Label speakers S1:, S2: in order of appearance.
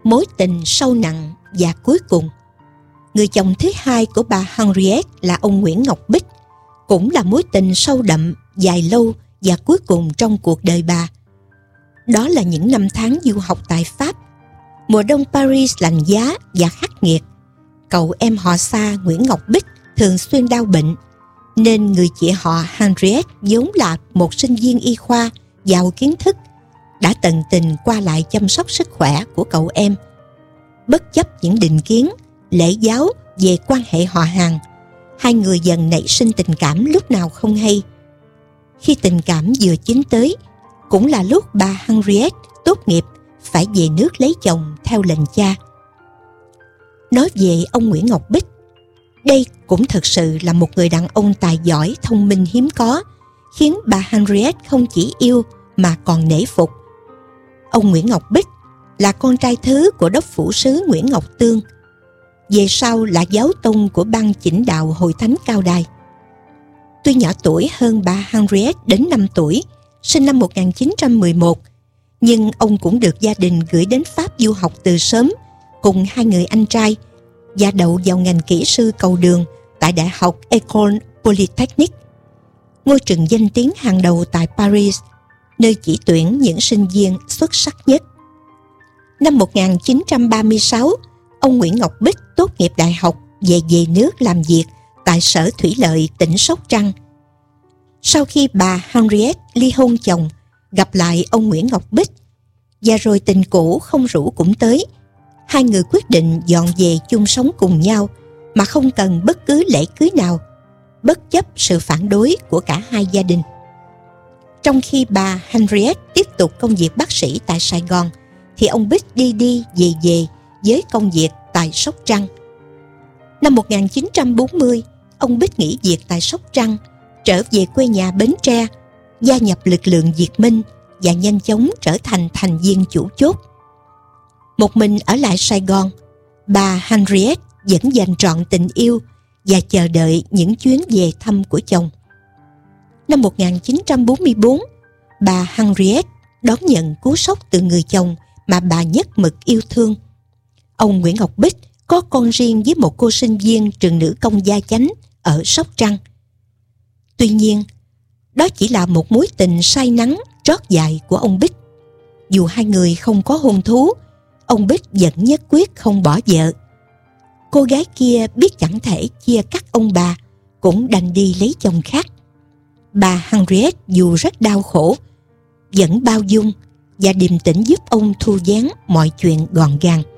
S1: mối tình sâu nặng và cuối cùng. Người chồng thứ hai của bà Henriette là ông Nguyễn Ngọc Bích, cũng là mối tình sâu đậm, dài lâu và cuối cùng trong cuộc đời bà. Đó là những năm tháng du học tại Pháp. Mùa đông Paris lạnh giá và khắc nghiệt. Cậu em họ xa Nguyễn Ngọc Bích thường xuyên đau bệnh, nên người chị họ Henriette vốn là một sinh viên y khoa giàu kiến thức, đã tận tình qua lại chăm sóc sức khỏe của cậu em. Bất chấp những định kiến, lễ giáo về quan hệ họ hàng, hai người dần nảy sinh tình cảm lúc nào không hay. Khi tình cảm vừa chín tới, cũng là lúc bà Henriette tốt nghiệp phải về nước lấy chồng theo lệnh cha. Nói về ông Nguyễn Ngọc Bích, đây cũng thực sự là một người đàn ông tài giỏi, thông minh hiếm có, khiến bà Henriette không chỉ yêu mà còn nể phục. Ông Nguyễn Ngọc Bích là con trai thứ của đốc phủ sứ Nguyễn Ngọc Tương, về sau là giáo tông của ban chỉnh đạo Hội Thánh Cao Đài. Tuy nhỏ tuổi hơn bà Henriette đến 5 tuổi, sinh năm 1911, nhưng ông cũng được gia đình gửi đến Pháp du học từ sớm cùng hai người anh trai và đậu vào ngành kỹ sư cầu đường tại Đại học École Polytechnique, ngôi trường danh tiếng hàng đầu tại Paris, nơi chỉ tuyển những sinh viên xuất sắc nhất. Năm 1936, ông Nguyễn Ngọc Bích tốt nghiệp đại học và về nước làm việc tại Sở Thủy lợi tỉnh Sóc Trăng. Sau khi bà Henriette ly hôn chồng, gặp lại ông Nguyễn Ngọc Bích, và rồi tình cũ không rủ cũng tới, hai người quyết định dọn về chung sống cùng nhau mà không cần bất cứ lễ cưới nào, bất chấp sự phản đối của cả hai gia đình. Trong khi bà Henriette tiếp tục công việc bác sĩ tại Sài Gòn, thì ông Bích đi đi về với công việc tại Sóc Trăng. Năm 1940, ông Bích nghỉ việc tại Sóc Trăng, trở về quê nhà Bến Tre, gia nhập lực lượng Việt Minh và nhanh chóng trở thành thành viên chủ chốt. Một mình ở lại Sài Gòn, bà Henriette vẫn dành trọn tình yêu và chờ đợi những chuyến về thăm của chồng. Năm 1944, bà Henriette đón nhận cú sốc từ người chồng mà bà nhất mực yêu thương. Ông Nguyễn Ngọc Bích có con riêng với một cô sinh viên trường nữ công Gia Chánh ở Sóc Trăng. Tuy nhiên, đó chỉ là một mối tình say nắng trót dại của ông Bích. Dù hai người không có hôn thú, ông Bích vẫn nhất quyết không bỏ vợ. Cô gái kia biết chẳng thể chia cắt ông bà, cũng đành đi lấy chồng khác. Bà Henriette dù rất đau khổ, vẫn bao dung và điềm tĩnh giúp ông thu dáng mọi chuyện gọn gàng.